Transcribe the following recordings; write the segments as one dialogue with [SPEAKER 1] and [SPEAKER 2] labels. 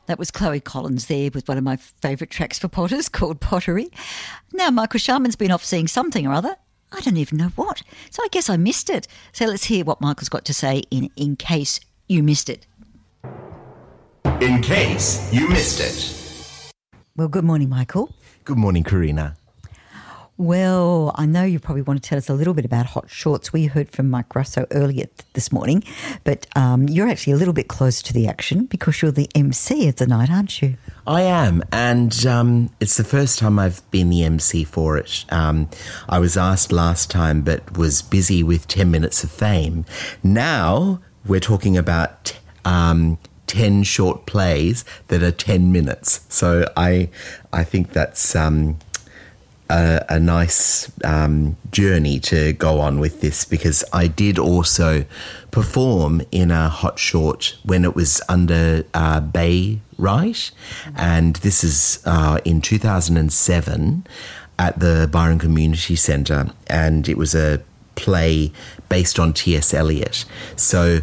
[SPEAKER 1] That was Chloe Collins there with one of my favourite tracks for potters called Pottery. Now, Michael Sharman's been off seeing something or other. I don't even know what. So I guess I missed it. So let's hear what Michael's got to say in case you missed it.
[SPEAKER 2] In case you missed it.
[SPEAKER 1] Well, good morning, Michael.
[SPEAKER 2] Good morning, Karina.
[SPEAKER 1] Well, I know you probably want to tell us a little bit about Hot Shorts. We heard from Mike Russo earlier this morning, but you're actually a little bit closer to the action because you're the MC of the night, aren't you?
[SPEAKER 2] I am, and it's the first time I've been the MC for it. I was asked last time but was busy with 10 Minutes of Fame. Now we're talking about 10 short plays that are 10 minutes. So I think that's a nice journey to go on with this, because I did also perform in a Hot Short when it was under Bay Right, and this is in 2007 at the Byron Community Centre, and it was a play based on T.S. Eliot. So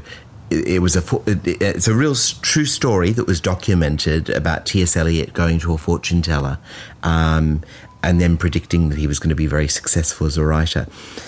[SPEAKER 2] it's a real true story that was documented about T.S. Eliot going to a fortune teller and then predicting that he was going to be very successful as a writer.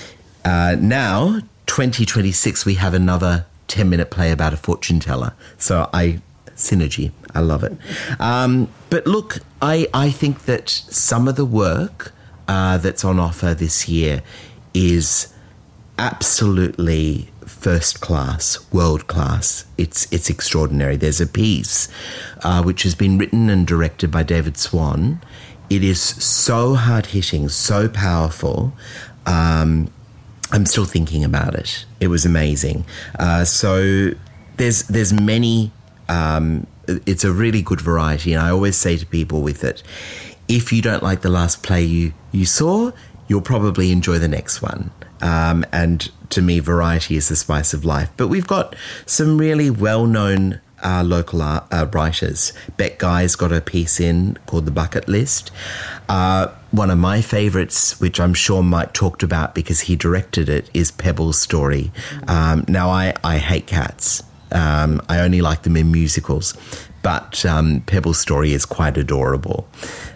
[SPEAKER 2] Now, 2026, we have another 10-minute play about a fortune teller. So synergy, I love it. But look, I think that some of the work that's on offer this year is absolutely first class, world class. It's extraordinary. There's a piece which has been written and directed by David Swan. It is so hard-hitting, so powerful. I'm still thinking about it. It was amazing. So there's many. It's a really good variety, and I always say to people with it, if you don't like the last play you saw, you'll probably enjoy the next one. And to me, variety is the spice of life. But we've got some really well-known local writers. Beck Guy's got a piece in called The Bucket List. One of my favourites, which I'm sure Mike talked about because he directed it, is Pebble's Story. Now, I hate cats. I only like them in musicals. But Pebble's Story is quite adorable.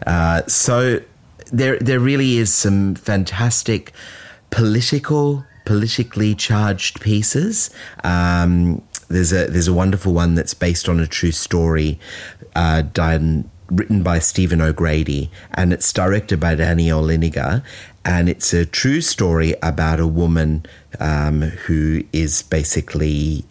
[SPEAKER 2] So there really is some fantastic politically charged pieces. There's a wonderful one that's based on a true story, written by Stephen O'Grady, and it's directed by Danielle Liniger, and it's a true story about a woman who is basically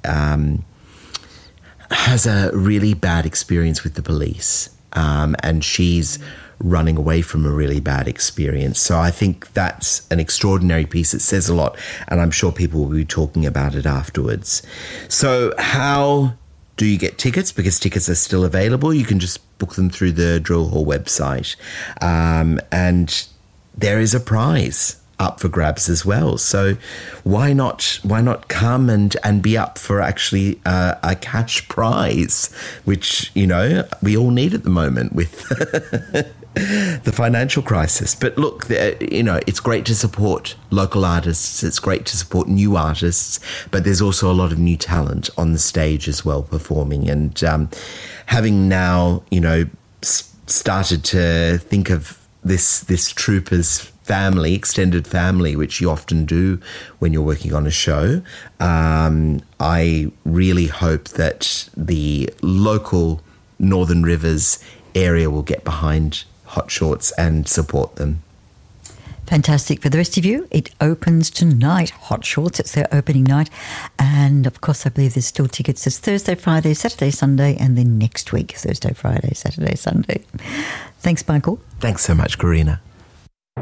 [SPEAKER 2] has a really bad experience with the police, and she's running away from a really bad experience. So I think that's an extraordinary piece. It says a lot, and I'm sure people will be talking about it afterwards. So how do you get tickets? Because tickets are still available. You can just book them through the Drill Hall website. And there is a prize up for grabs as well. So why not come and be up for actually a cash prize, which, we all need at the moment with the financial crisis. But look, it's great to support local artists. It's great to support new artists, but there's also a lot of new talent on the stage as well performing. And having now, started to think of this troupe as family, extended family, which you often do when you're working on a show. I really hope that the local Northern Rivers area will get behind Hot Shorts and support them.
[SPEAKER 1] Fantastic. For the rest of you, it opens tonight, Hot Shorts. It's their opening night. And, of course, I believe there's still tickets. It's Thursday, Friday, Saturday, Sunday, and then next week, Thursday, Friday, Saturday, Sunday. Thanks, Michael.
[SPEAKER 2] Thanks so much, Karina.